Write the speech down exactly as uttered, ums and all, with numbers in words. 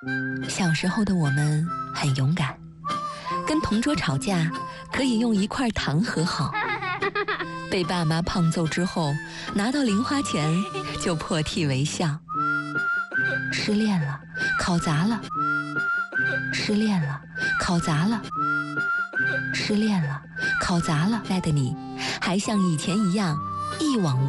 小时候的我们很勇敢，跟同桌吵架可以用一块糖和好，被爸妈胖揍之后拿到零花钱就破涕为笑。失恋了，考砸了；失恋了，考砸了；失恋了，考砸了。来的你还像以前一样一往无